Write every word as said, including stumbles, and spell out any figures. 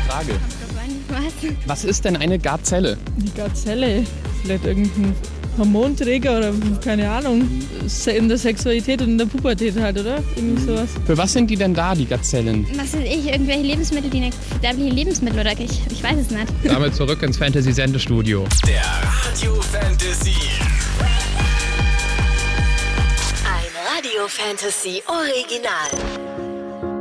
Frage. Was? Was ist denn eine Gazelle? Die Gazelle, vielleicht irgendein Hormonträger oder keine Ahnung, in der Sexualität und in der Pubertät halt, oder? Irgendwie sowas. Für was sind die denn da, die Gazellen? Was weiß ich, irgendwelche Lebensmittel, die verderbliche Lebensmittel oder ich, ich weiß es nicht. Damit zurück ins Fantasy-Sendestudio. Der Radio Fantasy. Ein Radio Fantasy Original.